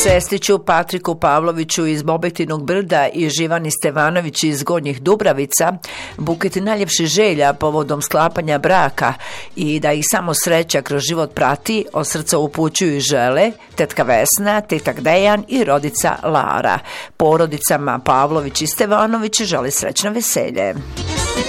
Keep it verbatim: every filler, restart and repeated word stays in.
Sestiću Patriku Pavloviću iz Bobetinog Brda i Živani Stevanović iz Gornjih Dubravica buket najljepših želja povodom sklapanja braka i da ih samo sreća kroz život prati, od srca upućuju i žele tetka Vesna, tetak Dejan i rodica Lara. Porodicama Pavlović i Stevanović žele srećno veselje.